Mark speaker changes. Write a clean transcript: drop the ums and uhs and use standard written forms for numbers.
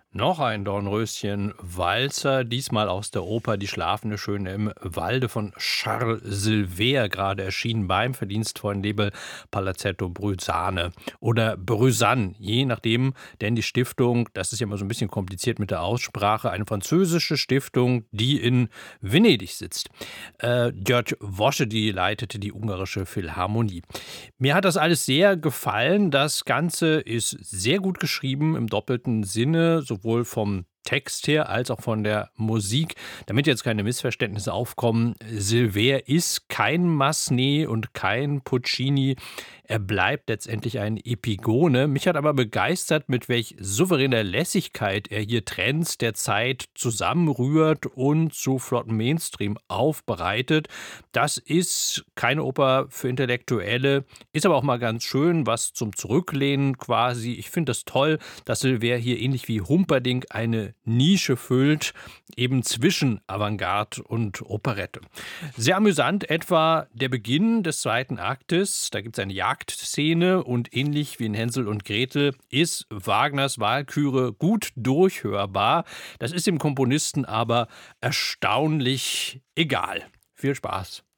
Speaker 1: Noch ein Dornröschen-Walzer, diesmal aus der Oper Die schlafende Schöne im Walde von Charles Sylver, gerade erschienen beim verdienstvollen Label Palazzetto Brüsane oder Brüsanne, je nachdem, denn die Stiftung, das ist ja immer so ein bisschen kompliziert mit der Aussprache, eine französische Stiftung, die in Venedig sitzt. György Woschedy leitete die ungarische Philharmonie. Mir hat das alles sehr gefallen. Das Ganze ist sehr gut geschrieben im doppelten Sinne, sowohl vom Text her als auch von der Musik. Damit jetzt keine Missverständnisse aufkommen, Sylvain ist kein Massenet und kein Puccini. Er bleibt letztendlich ein Epigone. Mich hat aber begeistert, mit welch souveräner Lässigkeit er hier Trends der Zeit zusammenrührt und zu flotten Mainstream aufbereitet. Das ist keine Oper für Intellektuelle, ist aber auch mal ganz schön, was zum Zurücklehnen quasi. Ich finde das toll, dass Sylvain hier ähnlich wie Humperdinck eine Nische füllt, eben zwischen Avantgarde und Operette. Sehr amüsant etwa der Beginn des zweiten Aktes. Da gibt es eine Jagdszene und ähnlich wie in Hänsel und Gretel ist Wagners Walküre gut durchhörbar. Das ist dem Komponisten aber erstaunlich egal. Viel Spaß.